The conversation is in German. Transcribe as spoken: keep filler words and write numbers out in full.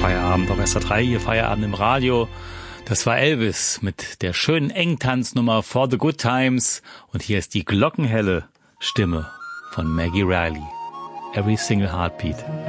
Feierabend auf S R drei, hier Feierabend im Radio. Das war Elvis mit der schönen Engtanznummer For the Good Times. Und hier ist die glockenhelle Stimme von Maggie Riley. Every Single Heartbeat.